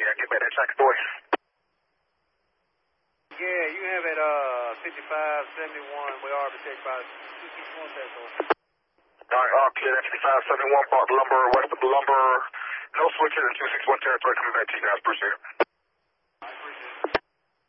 Yeah, get back that track, boy. Yeah, you have it 5571. We are protected by 261 territory. Alright, all clear. That's 5571, Park Lumber, west of Lumber. No switches in 261 territory coming back to you guys. Appreciate it.